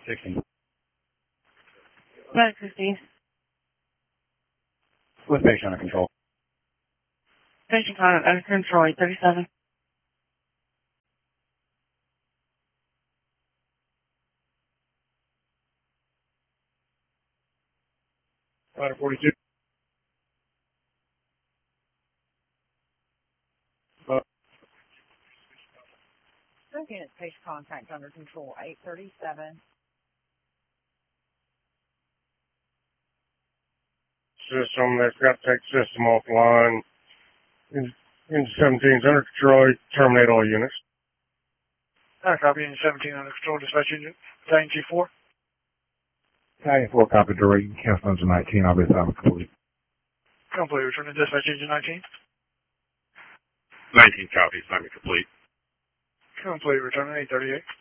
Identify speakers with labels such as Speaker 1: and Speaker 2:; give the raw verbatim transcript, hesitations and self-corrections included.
Speaker 1: sixteen.
Speaker 2: Medic sixteen.
Speaker 1: With patient under control.
Speaker 2: Patient contact under control, eight thirty-seven.
Speaker 1: Ladder forty-two. Uh,
Speaker 3: Second, patient contact under control, eight thirty-seven.
Speaker 1: System, they've got to take system offline. Engine seventeen's under control, terminate all units.
Speaker 4: I copy engine seventeen under control, dispatch engine. Battalion G four.
Speaker 1: Battalion four, copy direct, cancel engine nineteen, I'll be assignment complete.
Speaker 4: Complete, return to dispatch engine nineteen.
Speaker 1: nineteen, copy, assignment complete.
Speaker 4: Complete, return to eight thirty-eight.